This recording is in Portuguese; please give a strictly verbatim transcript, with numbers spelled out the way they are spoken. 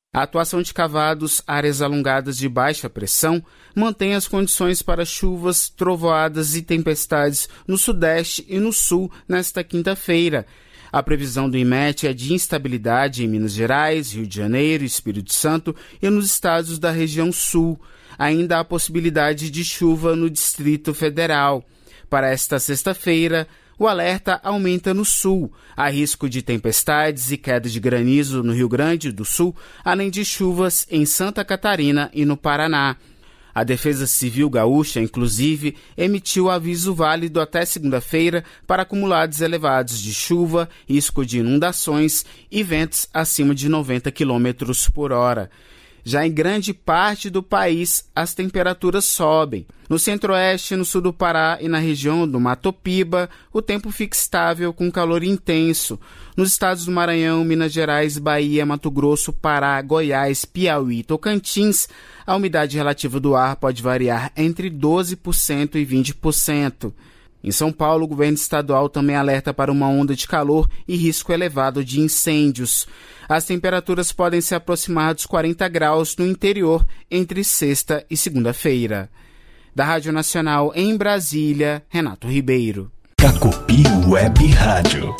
A atuação de cavados, áreas alongadas de baixa pressão, mantém as condições para chuvas, trovoadas e tempestades no sudeste e no sul nesta quinta-feira. A previsão do IMET é de instabilidade em Minas Gerais, Rio de Janeiro, Espírito Santo e nos estados da região sul. Ainda há possibilidade de chuva no Distrito Federal. Para esta sexta-feira, o alerta aumenta no sul. Há risco de tempestades e queda de granizo no Rio Grande do Sul, além de chuvas em Santa Catarina e no Paraná. A Defesa Civil Gaúcha, inclusive, emitiu aviso válido até segunda-feira para acumulados elevados de chuva, risco de inundações e ventos acima de noventa quilômetros por hora. Já em grande parte do país, as temperaturas sobem. No centro-oeste, no sul do Pará e na região do Mato Piba, o tempo fica estável com calor intenso. Nos estados do Maranhão, Minas Gerais, Bahia, Mato Grosso, Pará, Goiás, Piauí e Tocantins, a umidade relativa do ar pode variar entre doze por cento e vinte por cento. Em São Paulo, o governo estadual também alerta para uma onda de calor e risco elevado de incêndios. As temperaturas podem se aproximar dos quarenta graus no interior entre sexta e segunda-feira. Da Rádio Nacional em Brasília, Renato Ribeiro. Cacopi Web Rádio.